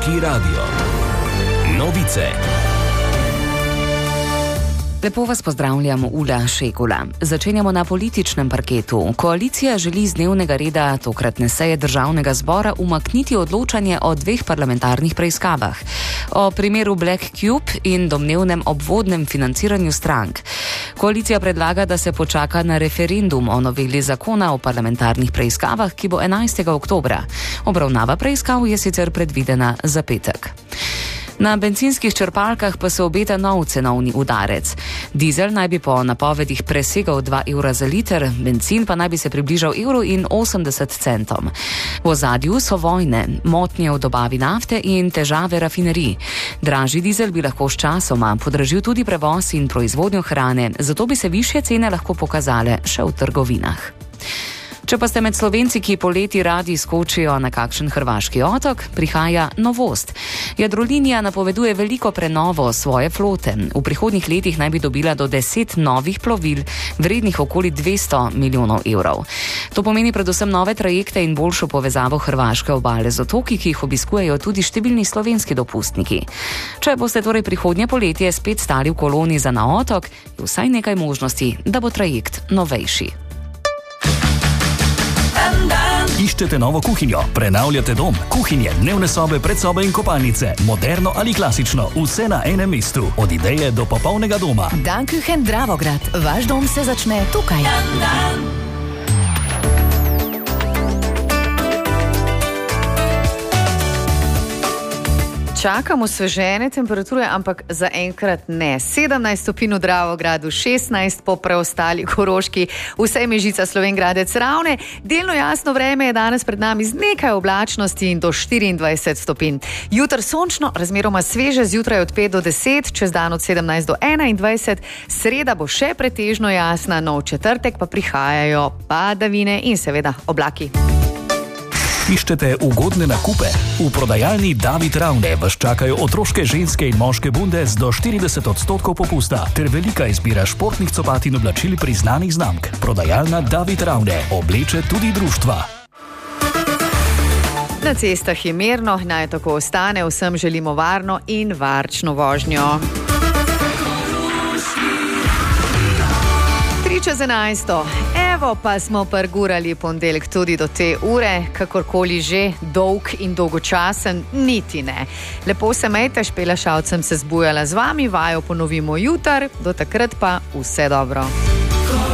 Slovenski radio. Novice. Lepo vas pozdravljam, Ula Šegula. Začenjamo na političnem parketu. Koalicija želi z dnevnega reda tokratne seje Državnega zbora umakniti odločanje o 2 parlamentarnih preiskavah. O primeru Black Cube in domnevnem obvodnem financiranju strank. Koalicija predlaga, da se počaka na referendum o noveli zakona o parlamentarnih preiskavah, ki bo 11. oktobra. Obravnava preiskav je sicer predvidena za petek. Na bencinskih črpalkah pa se obeta nov cenovni udarec. Dizel naj bi po napovedih presegal 2 evra za liter, bencin pa naj bi se približal €80. V ozadju so vojne, motnje v dobavi nafte in težave rafinerij. Dražji dizel bi lahko sčasoma podražil tudi prevoz in proizvodnjo hrane, zato bi se višje cene lahko pokazale še v trgovinah. Če pa ste med Slovenci, ki poleti radi skočijo na kakšen hrvaški otok, prihaja novost. Jadrolinija napoveduje veliko prenovo svoje flote. V prihodnjih letih naj bi dobila do 10 novih plovil, vrednih okoli 200 milijonov evrov. To pomeni predvsem nove trajekte in boljšo povezavo hrvaške obale z otoki, ki jih obiskujejo tudi številni slovenski dopustniki. Če boste torej prihodnje poletje spet stali v koloni za na otok, je vsaj nekaj možnosti, da bo trajekt novejši. Iščete novo kuhinjo, prenavljate dom, kuhinje, dnevne sobe, predsobe in kopalnice, moderno ali klasično, vse na enem mestu, od ideje do popolnega doma. Danküchen Dravograd, vaš dom se začne tukaj. Čakamo svežene temperature, ampak zaenkrat ne. 17 stopinj v Dravogradu, 16 po preostali Koroški, vse Mežica, Slovenj Gradec, Ravne. Delno jasno vreme je danes pred nami z nekaj oblačnosti in do 24 stopinj. Jutr sončno, razmeroma sveže, zjutraj od 5 do 10, čez dan od 17 do 21. Sreda bo še pretežno jasna, no v četrtek pa prihajajo padavine in seveda oblaki. Iščete ugodne nakupe? V prodajalni David Ravne vas čakajo otroške, ženske in moške bunde z do 40% popusta ter velika izbira športnih copat in oblačil priznanih znamk. Prodajalna David Ravne obleče tudi društva. Na cestah je mirno, naj tako ostane, vsem želimo varno in varčno vožnjo. 3:11. Evo pa smo prgurali ponedeljek tudi do te ure, kakorkoli že, dolg in dolgočasen, niti ne. Lepo se mejte, Špela Šavcem se zbujala z vami, vajo ponovimo jutri, do takrat pa vse dobro.